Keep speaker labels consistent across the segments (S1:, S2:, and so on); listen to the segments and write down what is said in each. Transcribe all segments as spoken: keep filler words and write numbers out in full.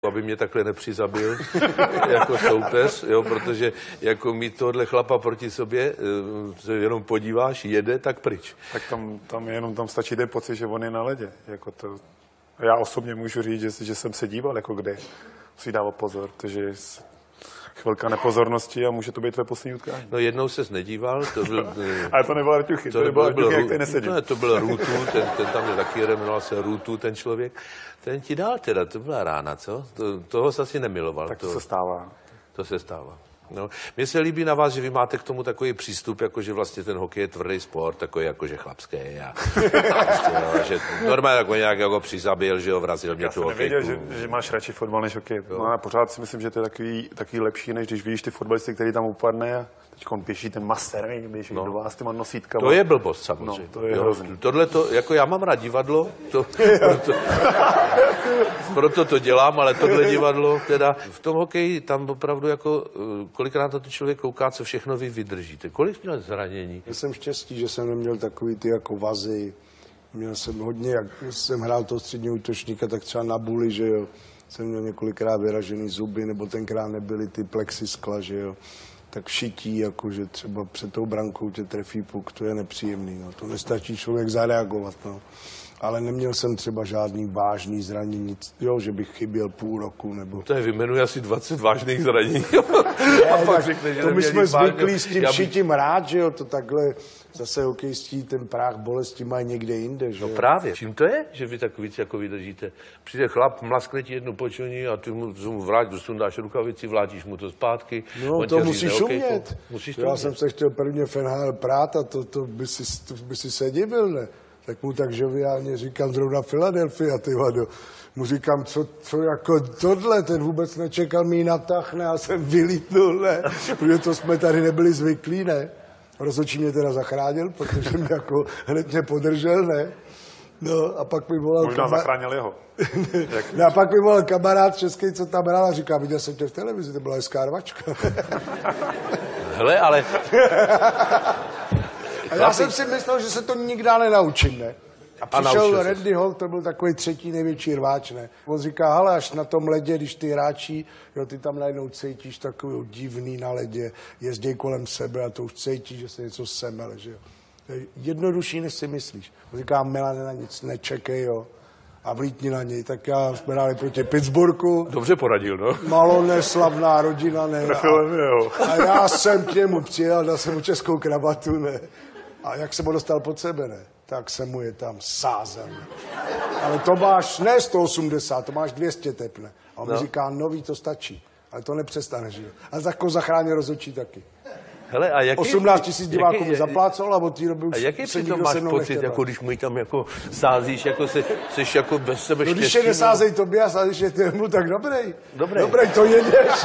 S1: aby mě takhle nepřizabil jako soupeř, jo, protože jako mít tohle chlapa proti sobě, se jenom podíváš, jede, tak pryč.
S2: Tak tam, tam jenom tam stačí ten pocit, že on je na ledě. Jako to, já osobně můžu říct, že, že jsem se díval, jako kde si dával pozor, protože chvilka nepozornosti a může to být tvé poslední utkání.
S1: No jednou ses nedíval, to byl...
S2: Ale to nebyl Arťuchy, to, to nebyl Arťuchy, jak tady nesedím.
S1: No, to byl Růtu, ten, ten tam je taky jeden, jmenoval se Růtu, ten člověk. Ten ti dal teda, to byla rána, co? To, toho jsi asi nemiloval.
S2: Tak to,
S1: to
S2: se stává.
S1: To se stává. No, mně se líbí na vás, že vy máte k tomu takový přístup, jako že vlastně ten hokej je tvrdý sport, takový jakože chlapský. A, a prostě, jo, že normálně jako nějak jako přizabil, že ho vrazil mě tu hokejku.
S2: Já jsem nevěděl, že, že máš radši fotbal než hokej. No a pořád si myslím, že to je takový, takový lepší, než když vidíš ty fotbalisty, který tam upadne a teď on běží ten master, běží no. do vás s těma nosítkama.
S1: To je blbost samozřejmě.
S2: No, to je hrozný.
S1: Tohle to, jako já mám rád divadlo, to, proto, proto to dělám, ale tohle divadlo, teda v tom hokeji tam opravdu jako kolikrát na to člověk kouká, co všechno vy vydržíte. Kolik měl zranění?
S3: Já jsem štěstí, že jsem neměl takový ty jako vazy. Měl jsem hodně, jak jsem hrál toho středního útočníka, tak třeba na buli, že jo. Jsem měl několikrát vyražený zuby, nebo tenkrát nebyly ty plexiskla, že jo. Tak šití, jakože třeba před tou brankou tě trefí puk, to je nepříjemný, no. To nestačí člověk zareagovat, no. Ale neměl jsem třeba žádný vážný zranění, jo, že bych chyběl půl roku, nebo...
S1: To je vyjmenuje asi dvacet vážných zranění.
S3: Ne, tak řekne, to my jsme zvyklí s tím šitím rád, že jo, to takhle zase hokejistí ten práh bolesti mají někde jinde, že jo.
S1: No právě. Čím to je, že vy tak víc jako vydržíte? Přijde chlap, mlaskne ti jednu počuní a ty mu, mu vrátíš, sundáš rukavici, vlátíš mu to zpátky.
S3: No to musíš umět.
S1: Musíš to
S3: Já
S1: umět.
S3: jsem se chtěl prvně v N H L prát a to, to, by si, to by si se divil, ne? Tak mu tak žoviálně říkám, zrovna Philadelphia, ty vado. Mu říkám, co, co jako tohle, ten vůbec nečekal mi natah, ne, já jsem vylítnul, ne, protože to jsme tady nebyli zvyklí, ne. Rozhodčí mě teda zachránil, protože mě jako hned mě podržel, ne. No a pak mi volal...
S2: Možná kama... zachránil jeho.
S3: No a pak mi volal kamarád český, co tam hrál a říká, viděl jsem tě v televizi, to byla hezká rvačka.
S1: Hele, ale...
S3: A já jsem si myslel, že se to nikdy nenaučím, ne? A přišel a Randy Holt, to byl takový třetí největší rváč, ne? On říká, hele, až na tom ledě, když ty hráči, jo, ty tam najednou cítíš takový divný na ledě, jezdí kolem sebe a to už cítíš, že se něco semele, že jo. To je jednodušší, než si myslíš. On říká, Milane, na nic nečekej, jo. A vlítni na něj. Tak já jsme hráli proti Pittsburghu.
S1: Dobře poradil, no.
S3: Malo neslavná rodina, ne?
S2: A,
S3: a já jsem k němu přijel, dal jsem mu českou kravatu, ne? A jak jsem ho dostal pod sebe, ne? Tak jsem mu je tam sázel. Ale to máš ne sto osmdesát, to máš dvě stě tepne. A on no. mi říká, nový to stačí. Ale to nepřestane, že jo. A jako zachránil rozhodčí taky.
S1: Hele, a jaký,
S3: osmnáct tisíc diváků mi zaplácol a od té doby už
S1: a jaký
S3: se
S1: nikdo máš pocit, jako když mu tam jako sázíš, jako se, jsi jako bez sebe
S3: no,
S1: štěstí?
S3: Když je nesázej tobě a sázíš je tému, tak dobrý.
S1: Dobrý.
S3: Dobrý, to jedeš.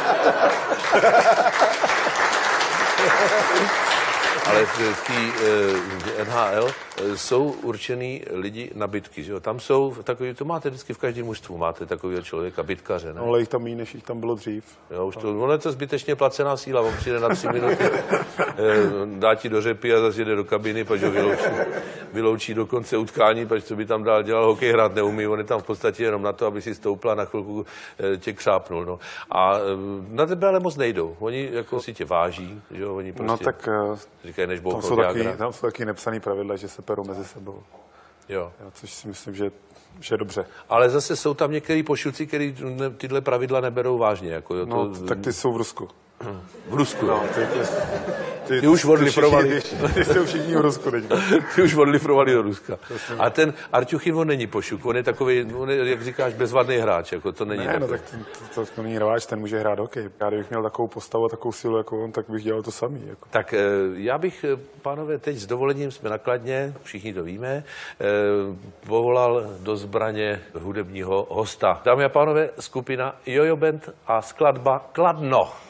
S1: Ale v té uh, N H L uh, jsou určený lidi na bitky, že jo? Tam jsou takový, to máte vždycky v každém mužstvu, máte takového člověka, bitkaře, ne?
S2: No, ale jich tam méně, než jich tam bylo dřív.
S1: Jo, už to, ono je to zbytečně placená síla, on přijde na tři minuty, dá ti do řepy a zase jde do kabiny, protože ho vyloučí, vyloučí do konce utkání, protože co by tam dál dělal, hokej hrát neumí, on je tam v podstatě jenom na to, aby si stoupla na chvilku tě křápnul, no. A na tebe ale moc nejdou, oni jako si tě váží, že jo, oni prostě...
S2: No tak...
S1: Říkají, než
S2: tam, jsou taky, tam jsou taky nepsaný pravidla, že se perou mezi sebou.
S1: Jo.
S2: Já, což si myslím, že, že je dobře.
S1: Ale zase jsou tam některý pošuci, kteří tyhle pravidla neberou vážně. Jako, jo, to...
S2: No, tak ty jsou v Rusku.
S1: V Rusku,
S2: no, ty, ty,
S1: ty, ty už odlifrovali.
S2: Ty jsou všichni v Rusku teď.
S1: Ty už odlifrovali do Ruska. A ten Arťuchin, on není pošuk, on je takový, on je, jak říkáš, bezvadný hráč, jako to není.
S2: Ne, no tak ten, to, to, to není hráč, ten může hrát hokej. Já kdybych měl takovou postavu a takovou sílu jako on, tak bych dělal to samý. Jako.
S1: Tak já bych, pánové, teď s dovolením jsme nakladně, všichni to víme, povolal do zbraně hudebního hosta. Dámy a pánové, skupina Jojo Band a skladba Kladno.